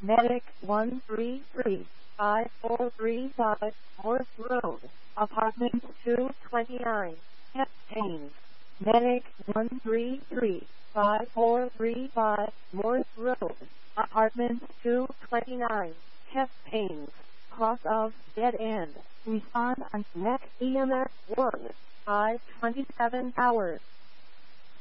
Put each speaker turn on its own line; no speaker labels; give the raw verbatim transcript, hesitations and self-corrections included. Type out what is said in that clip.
Medic one three three, five four three five, Morse Road, Apartment two twenty-nine, Hep Haines. Medic one three three, five four three five, Morse Road, Apartment two twenty-nine, Hep Haines. Cross of dead end. Respond on next E M S one, five twenty-seven hours.